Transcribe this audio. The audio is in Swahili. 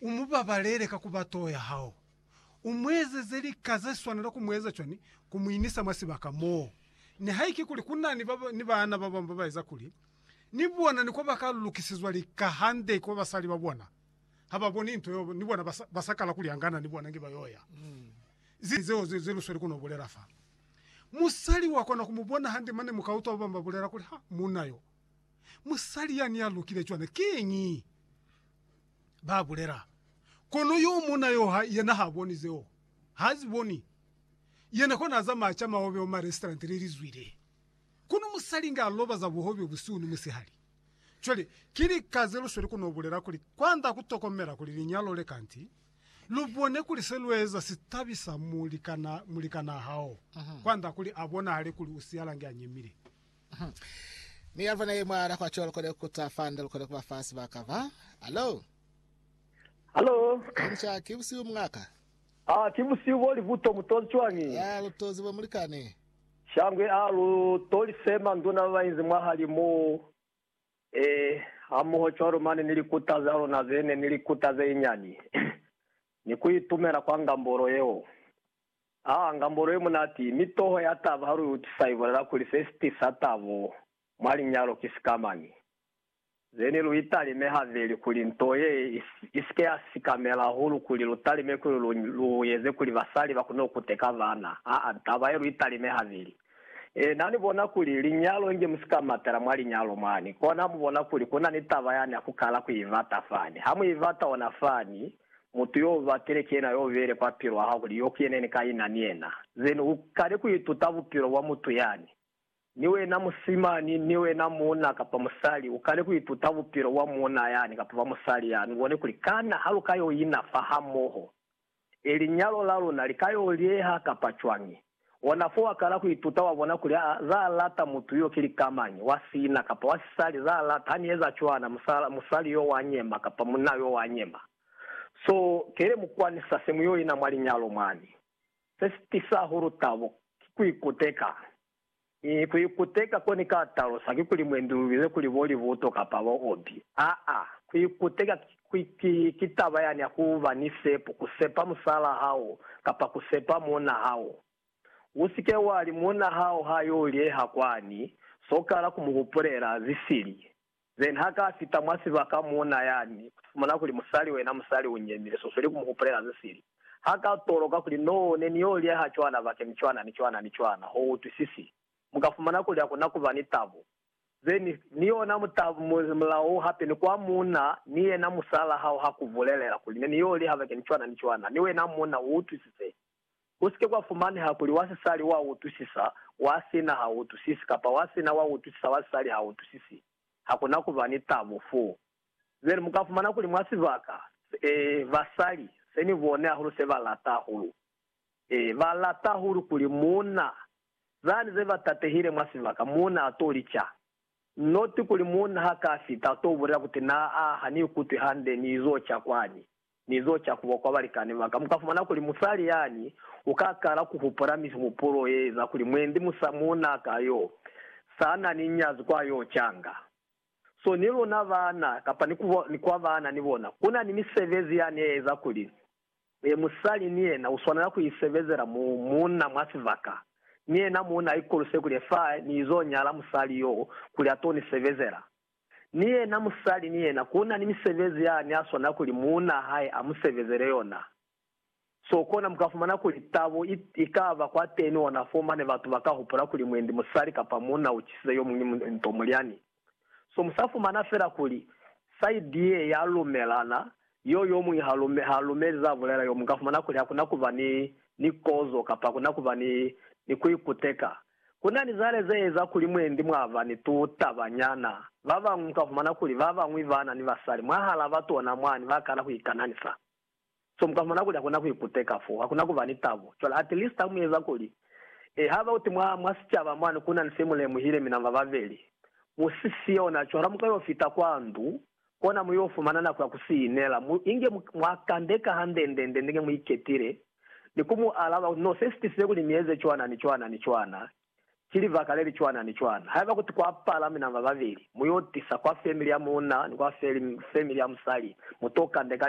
umubabalere kakubatoya hao umweze zeli kazaswanira kumweza choni kumuinisa masibaka mo ni haiki kuli kunani baba ni bana baba mbabaiza kuli nibona niko bakalukisizwa likahande ko basali babona hababoni into yo nibona basakala kuli angana nibona ngibayoya zizeo zilusori kuno bolera fa musali wako na kumubona hande mane mukauto bamba bolera kuli ha munayo musali yani yalukile chwane kinyi babulera kono yo munayo yana haboni zeo haziboni yana kona zama chama hobe o ma restaurant ririzwire kuno musali nga loba za buhobe busuni musihali chole kiri kazelo sori kuno bolera kuli kwanda kutokomera kuli linyalo le kanti lubone kuli selweza sitabisa mulikana hao kwanda kuli abona hali kuli usiala nge anyimire ni avana yemara kwa cholo kode kutafanda kode kwa fasi bakava. Hello. Ncha kibusi umwaka. Kibusi woli vuto mutozi chwangi. Ya lutozi wa mulikane. Shangwe toli sema nduna wainzi mwahali mu amuho choro mani nilikuta zaro na zene nilikuta ze inyani. Nikuitumera kwa ngamboro yeo. Ngamboro yeo munati mitoho yata vaharu utisaivora kuli sesti satavo mwali nyaro kisikamani. Zeni luitali mehaveli kuli ntoye iske asikamela hulu kuli lutali mekuli luyeze kuli vasali vakuno kuteka vana. Tabaye luitali mehaveli. Nani bona kuli linyalo inge musikamatera mwali nyalo mani. Kona mubona kuli kuna nitabayani akukala kuivata fani. Hamu ivata wana fani. Mutu yo vatele kena yo vere kwa piro wa haguli yo kiene ni kaina niena. Zeni ukare kuitutavu piro wa mutu yani. Niwe na musima niwe na muona kapa musali ukale kuitutavu piro wa muona yani kapa musali yani uone kulikana halukayo ina fahamoho elinyalo lalo nalikayo lieha kapa chwangi wanafoa kala kuitutawa wana kulia za lata mutu yo kilikamani wasina kapa wasali za lata hanieza chwana musali yo wanyema kapa muna yo wanyema so kere mukwani sasemu yo ina mwali nyalo mani sestisa huru tabo kuikuteka kuikuteka koni katalo saki kuli mwendurubize kuli boli voto kapabo obi kuikuteka kitaba yani akuva ni sepo kusepa musala hao kapa kusepa mona hao usike wali mona hao hayo lieha kwani sokala kumuhupurera zisiri then haka afita mwasi bakamona yani mona kuli musali we na musali unyemire so sori kumuhupurera zisiri haka toroka kuli no niyo lieha chwana bake nichwana ho utusisi mukafumana kuli akuna kuvani tabo zeni niyo na mutabu mlao hapi ni kwa muna niye na musala hao hakuvulelera kuli niyo li havake nichwana niwe na muna utusise usike kwa fumani hakuli wasisali wa utusisa wasina ha utusisi kapa wasina wa utusisa wasali ha utusisi hakuna kuvani tabo fu zeni mukafumana kuli mwasivaka vasali seni vone ahuru seva lata hulu valata hulu kuli muna zani zeva tatehire mwasivaka muna atolicha noti kuli muna haka afita atobura kuti hani kuti hande nizocha kwani nizocha kubokwa balikane maka mukafumana kuli musali yani ukakala kuhupura mipuro yeza kuli mwendi musamuna akayo sana ninyazi kwayo changa so nilo na vana kapa nikwa vana nibona kuna ni misevezi yani yeza kuli musali niye na uswana kuisevezera muna mwasivaka niye na muna ikolose kule fa nizo nyala musali yo kule atoni sevezera niye na musali niye na kuna ni misevezi yani aswana kuli muna hai amusevezere yona so kona mukafumana kuli tabo ikava kwa teni wanafoma ne batu bakahupura kuli mwendi musali kapa muna uchise yo ntomuliani so musafu manafera kuli side ya lumelana yo mwi halumeza vulera yo mukafumana kuli hakuna kuva ni kozo kapa kuna kuva ni kuikuteka kuna ni zale zeza kuli mwendi mwava ni tutabanyana baba mukafumana kuli baba mwivana ni basali mwahala batu na mwani bakana kuikananisa so mukafumana kuli hakuna kuikuteka fo hakuna kuva ni tabo chola at least amweza kuli haba uti mwasichaba mwani kuna nsemule muhire minamba baveli musisiyo na chora mukayo fita kwandu kona muyofumana na kwa kusinela inge mwakandeka handende ndenge muiketire nikumu alaba no sesti sekuli mieze chwana kili vakaleli chwana haba kuti kwa pala mina babaveli muyotisa kwa family ya muna ni kwa family ya musali mutoka ndeka